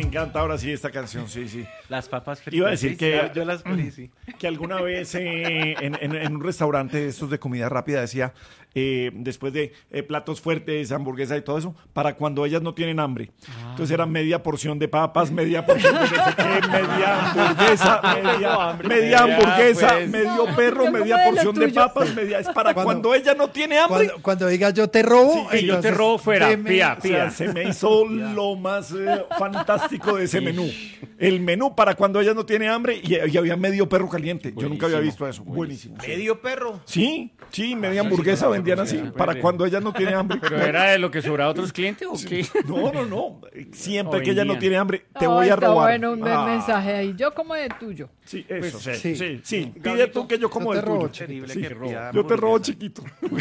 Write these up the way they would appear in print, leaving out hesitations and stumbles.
encanta ahora sí esta canción, sí, sí. Las papas fritas. Iba a decir que yo las poní, sí. Que alguna vez en un restaurante de estos de comida rápida decía, después de platos fuertes, hamburguesa y todo eso, para cuando ellas no tienen hambre. Entonces era media porción de papas, media porción de no sé qué, media hamburguesa, media hamburguesa, pues. medio perro, yo media como de lo porción de tuyo. papas, media. Es para cuando ella no tiene hambre. Cuando diga yo te robo, Sí, yo te robo fuera, pía, O sea, se me hizo lo más fantástico de ese menú. El menú para cuando ella no tiene hambre y había medio perro caliente. Yo nunca había visto eso. Buenísimo. ¿Medio perro? Sí, media hamburguesa vendían así para cuando ella no tiene hambre. ¿Pero era de lo que sobraba a otros clientes o qué? No. Siempre O que ella no vendían. tiene hambre, te Oh, voy a está robar. bueno un buen mensaje ahí. Yo como de tuyo. Sí, eso, Pues, sí. Pide tú que yo como yo el te robo, tuyo. chiquito. Sí, que pida yo te robo chiquito.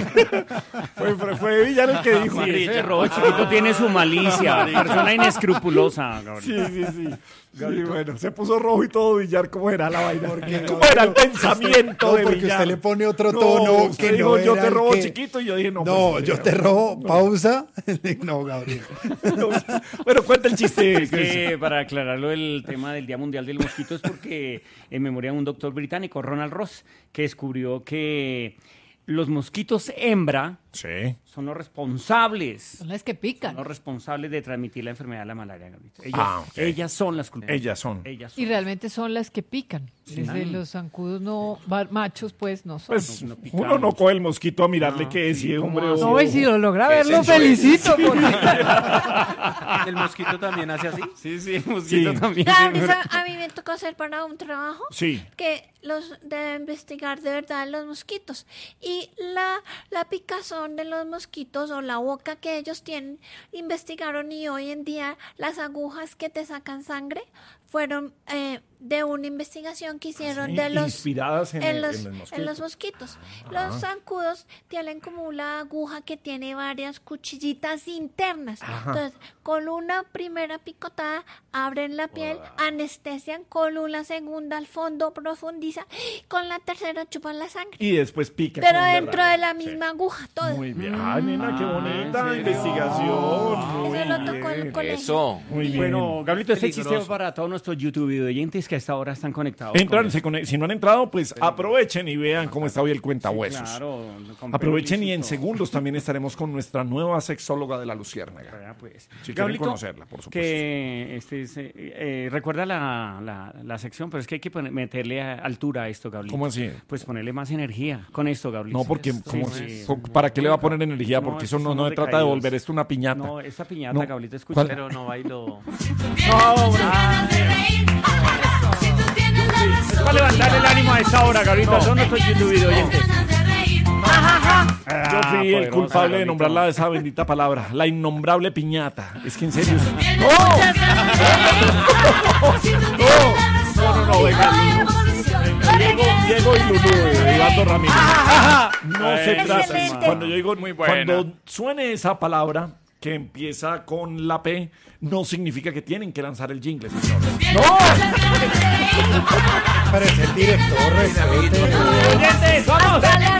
fue Villar el que dijo. Sí, ese robo chiquito tiene su malicia. Persona inescrupulosa, Gabriel. Sí. Sí, bueno, se puso rojo y todo Villar, ¿cómo era la vaina? ¿Cómo no, era el pensamiento de porque Villar? usted le pone otro tono usted que dijo, no yo era te el robo que- chiquito y yo dije, no. No, pues, yo te robo, pausa. No, Gabriel. no. Bueno, cuenta el chiste. Es que para aclararlo, el tema del Día Mundial del Mosquito es porque en memoria de un doctor británico, Ronald Ross, que descubrió que los mosquitos hembra Sí. son los responsables. Son las que pican. Son los responsables de transmitir la enfermedad de la malaria, Gabriel. Ok. Ellas son las culpables. Ellas son. Y realmente son las que pican. Desde los zancudos no, machos pues no son. Pues no picamos. uno no coge el mosquito a mirarle No, qué es, sí, si es ¿cómo hombre o... así? No, y si lo logra ¿Qué es verlo, eso? felicito. ¿El mosquito también hace así? Sí, el mosquito Sí. también. A mí me tocó hacer para un trabajo Sí. que los de investigar de verdad los mosquitos y la picazón de los mosquitos o la boca que ellos tienen investigaron y hoy en día las agujas que te sacan sangre fueron de una investigación que hicieron Sí, de los inspiradas en los, el mosquito. en los mosquitos. Los zancudos tienen como una aguja que tiene varias cuchillitas internas. Entonces, con una primera picotada abren la piel, anestesian, con una segunda al fondo profundiza, con la tercera chupan la sangre. Y después pica. Pero con dentro verdad. de la misma aguja, todo. Muy bien. Ay, nena, qué bonita ¿en serio? investigación. Muy Eso lo tocó en el bien. colegio. Eso. Muy bien. Bueno, Gabrielito, este chiste Peligroso. para todos nuestros YouTube videoyentes que a esta hora están conectados. Entran, con si no han entrado, pues aprovechen y vean cómo está hoy el cuentahuesos. Claro, con Aprovechen y en permiso. segundos también estaremos con nuestra nueva sexóloga de la Luciérnaga. Vea, pues. Si quieren Gabrielito, conocerla, por supuesto. Que recuerda la sección, pero es que hay que meterle altura a esto, Gabrielito. ¿Cómo así? Pues ponerle más energía con esto, Gabrielito. No, porque ¿cómo sí. ¿para qué le va a poner energía? No, Porque eso eso no, son no los se trata de decaídos. volver esto una piñata. No, esta piñata, No. Gabrielito, escucha. ¿Cuál? Pero no bailo. Es para levantar el ánimo a esta hora, Gabrielito. Son nuestros YouTube videoyentes. Yo fui el poderosa, culpable de Gabrielito. nombrarla esa bendita palabra, la innombrable piñata. Es que en serio. No, venga. Diego y Lulú, Eduardo Ramírez. No se trata. Excelente. Cuando yo digo, Muy buena. cuando suene esa palabra que empieza con la P, no significa que tienen que lanzar el jingle, señores. Pero es el director, respete. ¡Oyentes, vamos!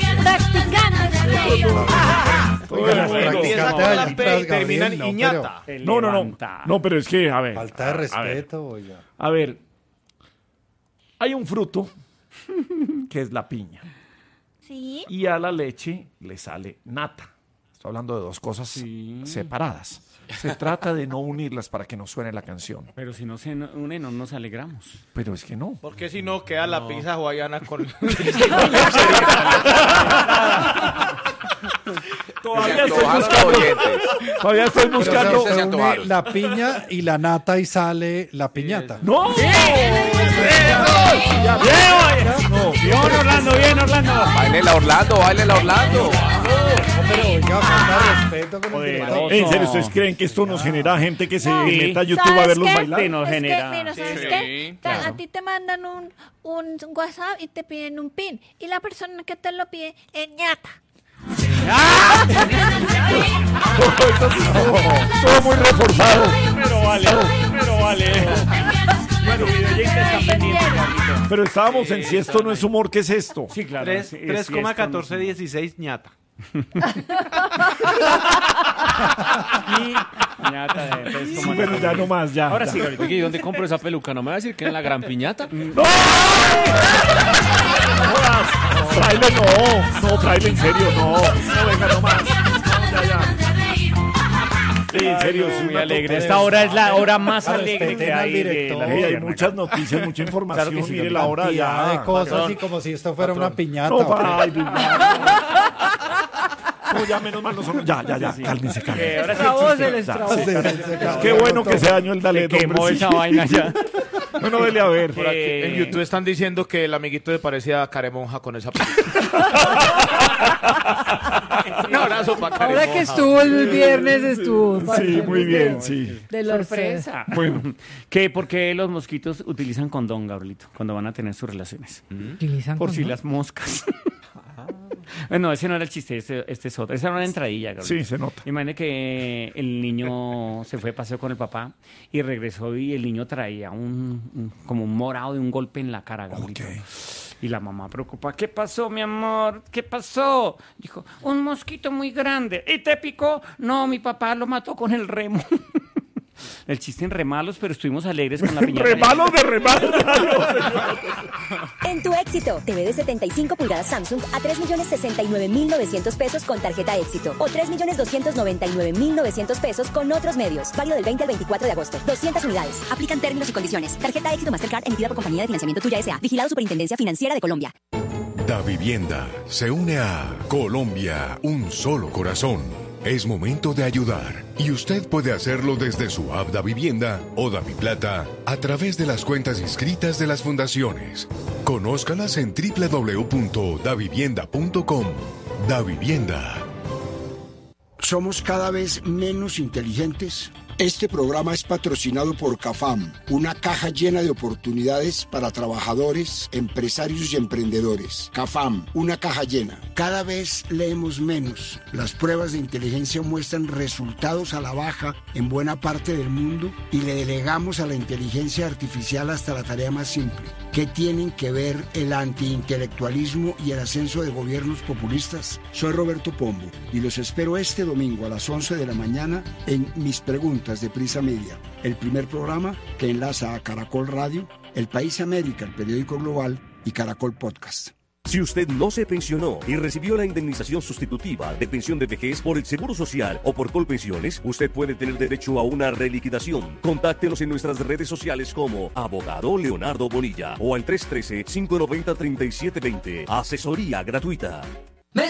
Todo el mundo. Empieza con la P y termina en Gabriel, no, Iñata. No, pero es que, a ver. Falta de a ver. respeto, oiga. A ver, hay un fruto que es la piña Sí. y a la leche le sale nata. Estoy hablando de dos cosas separadas. Se trata de no unirlas para que no suene la canción. Pero si no se unen, no nos alegramos. Pero es que no. Porque si no queda la pizza hawaiana con... Todavía estoy Pero buscando. se se une antojaron. la piña y la nata y sale la piñata. ¡No! Bien, Orlando. Báilela Orlando. Pero oiga, falta de respeto con el director. Poderoso. ¿En serio ustedes creen que esto nos genera gente que se Sí. meta a YouTube a verlos Sí, bailar? nos Es que, genera. mira, ¿sabes Sí, qué? claro. A ti te mandan un WhatsApp y te piden un pin. Y la persona que te lo pide es ñata. Todo muy reforzado. Pero vale. Bueno, videoyentes están pendientes, Gabrielito. Pero estábamos en si esto no es humor, ¿qué es esto? Sí, claro. 3,1416 ñata. Y Piñata, entonces, Sí, ¿cómo bueno, no? ya no más, ya. Ahora ya. sí, Gabriel. Oye, ¿y dónde compro esa peluca? ¿No me va a decir que en la gran piñata? ¡No! Fraile, no, fraile, en serio, no, venga, no más. Ya. Sí, en serio, es Muy una alegre. tontería. Esta hora es la hora más Respeten alegre que al hay de director. la Ey, hay tierra. muchas noticias, mucha información. Claro que sí, Mire Gabriel. la hora Cantidad ya. de cosas patrón. y como si esto fuera una piñata. No, ¿o qué? fraile, no, ya menos mal no son. Ya, cálmense. Ahora sí La voz el del chiste. estrabo. Qué bueno que se dañó el Se Dalet, quemó hombre, esa sí. vaina ya. Bueno, dele a ver. Por aquí, en YouTube están diciendo que el amiguito le parecía a Caremonja con esa peluca. Un abrazo para Caremonja. Ahora que estuvo el viernes, estuvo. Sí, muy bien, sí. De los Sorpresa. Bueno. ¿Por qué los mosquitos utilizan condón, Gabrielito, cuando van a tener sus relaciones? utilizan Por si condón. las moscas. Bueno, ese no era el chiste, este es otro. Esa era una entradilla, Gabriel. Sí, se nota. Imagínate que el niño se fue de paseo con el papá y regresó y el niño traía como un morado de un golpe en la cara, Gabrielito. Ok. Y la mamá preocupa, ¿qué pasó, mi amor? ¿Qué pasó? Dijo, un mosquito muy grande. ¿Y te picó? No, mi papá lo mató con el remo. El chiste en remalos, pero estuvimos alegres con la piñata. Remalos de remalos. En tu éxito, TV de 75 pulgadas Samsung a 3.069.900 pesos con tarjeta éxito o 3.299.900 pesos con otros medios. Válido del 20 al 24 de agosto. 200 unidades. Aplican términos y condiciones. Tarjeta éxito Mastercard emitida por Compañía de Financiamiento Tuya S.A. Vigilado Superintendencia Financiera de Colombia. Da Vivienda se une a Colombia, un solo corazón. Es momento de ayudar y usted puede hacerlo desde su app Da Vivienda o Da Mi Plata a través de las cuentas inscritas de las fundaciones. Conózcalas en www.davivienda.com. Da Vivienda. ¿Somos cada vez menos inteligentes? Este programa es patrocinado por CAFAM, una caja llena de oportunidades para trabajadores, empresarios y emprendedores. CAFAM, una caja llena. Cada vez leemos menos. Las pruebas de inteligencia muestran resultados a la baja en buena parte del mundo y le delegamos a la inteligencia artificial hasta la tarea más simple. ¿Qué tienen que ver el antiintelectualismo y el ascenso de gobiernos populistas? Soy Roberto Pombo y los espero este domingo a las 11 de la mañana en Mis Preguntas de Prisa Media, el primer programa que enlaza a Caracol Radio, El País América, el periódico global y Caracol Podcast. Si usted no se pensionó y recibió la indemnización sustitutiva de pensión de vejez por el Seguro Social o por Colpensiones, usted puede tener derecho a una reliquidación. Contáctenos en nuestras redes sociales como Abogado Leonardo Bonilla o al 313-590-3720. Asesoría gratuita.